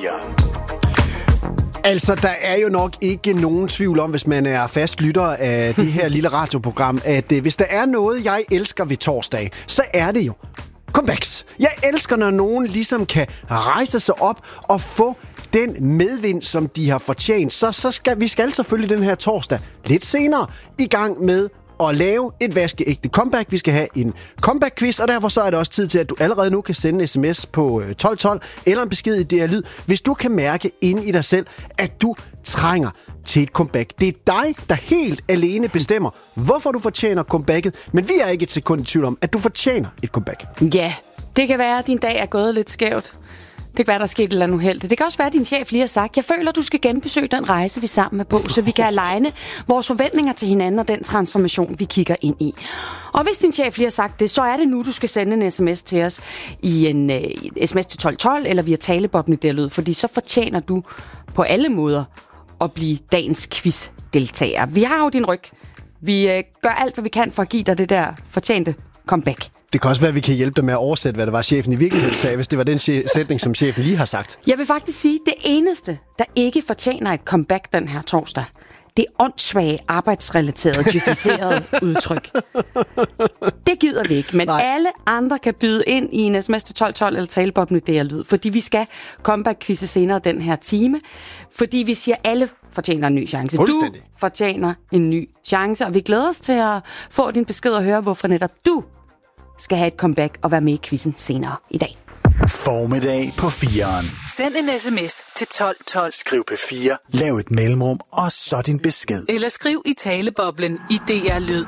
4'eren. Altså, der er jo nok ikke nogen tvivl om, hvis man er fast lytter af det her lille radioprogram, at hvis der er noget, jeg elsker ved torsdag, så er det jo comebacks. Jeg elsker, når nogen ligesom kan rejse sig op og få den medvind, som de har fortjent. Så skal vi selvfølgelig den her torsdag lidt senere i gang med at lave et vaskeægte comeback. Vi skal have en comeback-quiz, og derfor så er det også tid til, at du allerede nu kan sende en sms på 1212 eller en besked i DR Lyd, hvis du kan mærke inde i dig selv, at du trænger til et comeback. Det er dig, der helt alene bestemmer, hvorfor du fortjener comebacket, men vi er ikke et sekund i tvivl om, at du fortjener et comeback. Ja, det kan være, at din dag er gået lidt skævt. Det kan være, der er sket et eller andet uheldigt. Det kan også være, at din chef lige har sagt, jeg føler, du skal genbesøge den rejse, vi sammen er på, så vi kan aligne vores forventninger til hinanden og den transformation, vi kigger ind i. Og hvis din chef lige har sagt det, så er det nu, du skal sende en sms til os i en sms til 1212 eller via talebobben i DR Lyd, fordi så fortjener du på alle måder at blive dagens quiz-deltager. Vi har jo din ryg. Vi gør alt, hvad vi kan for at give dig det der fortjente comeback. Det kan også være, at vi kan hjælpe dig med at oversætte, hvad det var, chefen i virkeligheden sagde, hvis det var den sætning, som chefen lige har sagt. Jeg vil faktisk sige, at det eneste, der ikke fortjener et comeback den her torsdag, det åndssvage, arbejdsrelaterede, djøficerede udtryk. Det gider vi ikke, men alle andre kan byde ind i en sms til 1212 eller talebobben i DR Lyd, fordi vi skal comeback-quizze senere den her time, fordi vi siger, at alle fortjener en ny chance. Du fortjener en ny chance, og vi glæder os til at få din besked og høre, hvorfor netop du skal have et comeback og være med i quizzen senere i dag. Formiddag på 4'eren. Send en sms til 1212. Skriv P4, lav et mellemrum og så din besked. Eller skriv i taleboblen i DR Lyd.